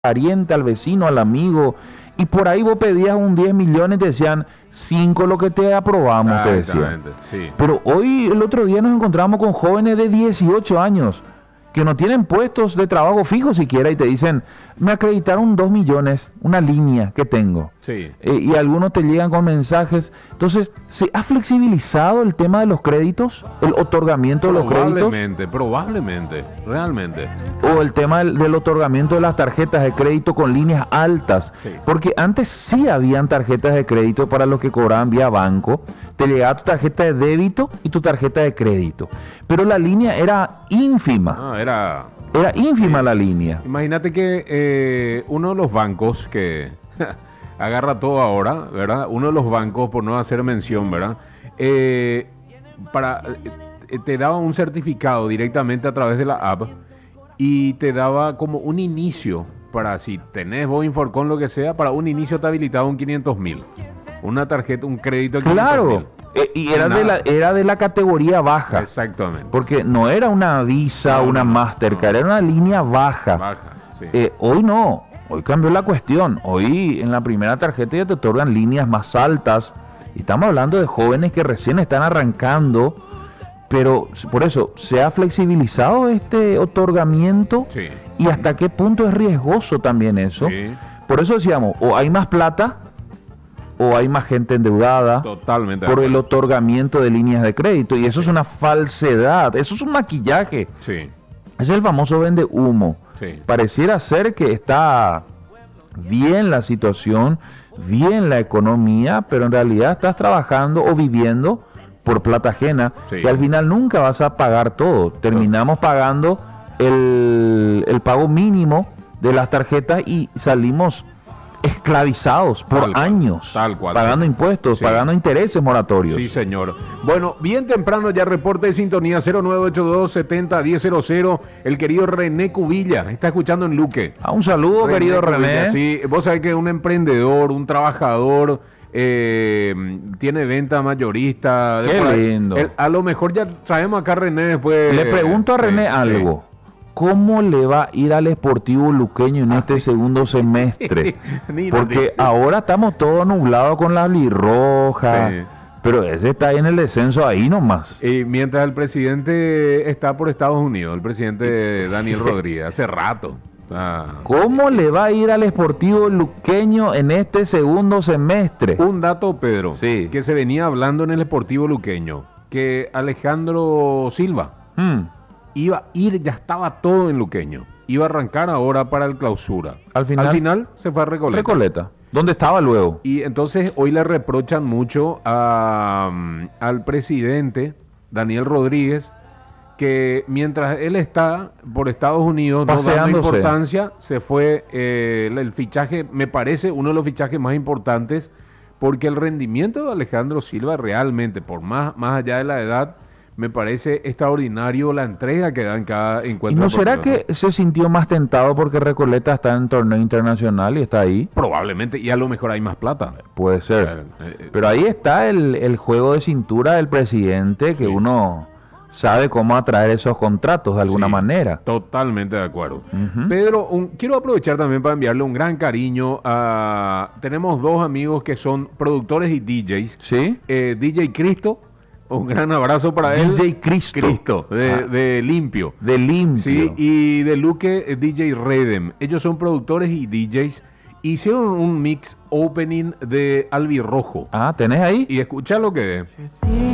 pariente, al vecino, al amigo, y por ahí vos pedías un 10 millones, te decían 5 lo que te aprobamos, te decían. Sí. Pero hoy, el otro día nos encontramos con jóvenes de 18 años que no tienen puestos de trabajo fijos siquiera y te dicen, me acreditaron 2 millones, una línea que tengo. Sí. Y algunos te llegan con mensajes. Entonces, ¿se ha flexibilizado el tema de los créditos? ¿El otorgamiento de los créditos? Probablemente, realmente. O el tema del otorgamiento de las tarjetas de crédito con líneas altas. Sí. Porque antes sí habían tarjetas de crédito para los que cobraban vía banco. Te llegaba tu tarjeta de débito y tu tarjeta de crédito. Pero la línea era ínfima. Era ínfima la línea. Imagínate que uno de los bancos que agarra todo ahora, ¿verdad? Uno de los bancos, por no hacer mención, ¿verdad? Te daba un certificado directamente a través de la app y te daba como un inicio para, si tenés vos Inforcon, lo que sea, para un inicio te habilitaba un 500.000. Una tarjeta, un crédito de 500.000. Claro. Y era de la categoría baja. Exactamente. Porque no era una Visa, una Mastercard, era una línea baja. Sí. Hoy no, hoy cambió la cuestión. Hoy en la primera tarjeta ya te otorgan líneas más altas. Y estamos hablando de jóvenes que recién están arrancando. Pero por eso, ¿se ha flexibilizado este otorgamiento? Sí. ¿Y hasta qué punto es riesgoso también eso? Sí. Por eso decíamos, o hay más plata, o hay más gente endeudada. Totalmente. Por el otorgamiento de líneas de crédito. Y eso es una falsedad, eso es un maquillaje. Sí. Es el famoso vende humo. Sí. Pareciera ser que está bien la situación, bien la economía, pero en realidad estás trabajando o viviendo por plata ajena, Sí. y al final nunca vas a pagar todo. Terminamos pagando el pago mínimo de las tarjetas y salimos esclavizados por años, tal cual, pagando impuestos, sí, pagando intereses moratorios. Sí, señor. Bueno, bien temprano ya reporte de sintonía 0982-70-1000. El querido René Cubilla está escuchando en Luque. Un saludo, querido Cubilla, René. sí, vos sabés que es un emprendedor, un trabajador, tiene venta mayorista. Qué lindo. A lo mejor ya traemos acá a René después. Le pregunto a René sí, algo. ¿Cómo le va a ir al Sportivo Luqueño en este segundo semestre? Porque ahora estamos todos nublados con la albirroja, Sí. pero ese está ahí en el descenso ahí nomás. Y mientras el presidente está por Estados Unidos, el presidente Daniel Rodríguez, hace rato. ¿Cómo le va a ir al Sportivo Luqueño en este segundo semestre? Un dato, Pedro, Sí. que se venía hablando en el Sportivo Luqueño, que Alejandro Silva iba a ir, ya estaba todo en Luqueño, iba a arrancar ahora para el clausura. Al final se fue a Recoleta. Recoleta. ¿Dónde estaba luego? Y entonces hoy le reprochan mucho al presidente Daniel Rodríguez, que mientras él está por Estados Unidos no dando importancia, se fue el fichaje, me parece uno de los fichajes más importantes, porque el rendimiento de Alejandro Silva realmente, por más allá de la edad, me parece extraordinario la entrega que da en cada encuentro. ¿Y no será que se sintió más tentado porque Recoleta está en torneo internacional y está ahí? Probablemente, y a lo mejor hay más plata. Puede ser. Pero ahí está el juego de cintura del presidente, que uno sabe cómo atraer esos contratos de alguna manera. Totalmente de acuerdo. Pedro, quiero aprovechar también para enviarle un gran cariño a... Tenemos dos amigos que son productores y DJs. ¿Sí? DJ Cristo, un gran abrazo para él. DJ Cristo. De Limpio. De Limpio. Sí, y de Luque, DJ Redem. Ellos son productores y DJs. Hicieron un mix opening de Albirrojo. ¿Tenés ahí? Y escucha lo que es.